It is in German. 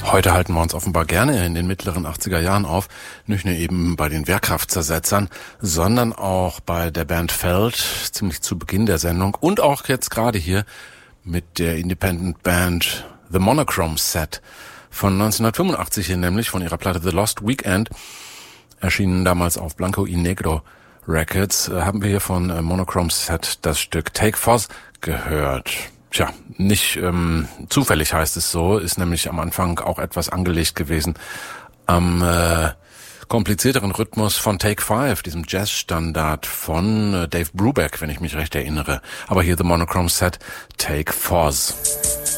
Heute halten wir uns offenbar gerne in den mittleren 80er Jahren auf, nicht nur eben bei den Wehrkraftzersetzern, sondern auch bei der Band Felt, ziemlich zu Beginn der Sendung und auch jetzt gerade hier mit der Independent Band The Monochrome Set von 1985 hier, nämlich von ihrer Platte The Lost Weekend, erschienen damals auf Blanco y Negro Records, haben wir hier von Monochrome Set das Stück Take Foz gehört. Tja, nicht zufällig heißt es so, ist nämlich am Anfang auch etwas angelegt gewesen am komplizierteren Rhythmus von Take 5, diesem Jazzstandard von Dave Brubeck, wenn ich mich recht erinnere. Aber hier The Monochrome Set, Take Foz.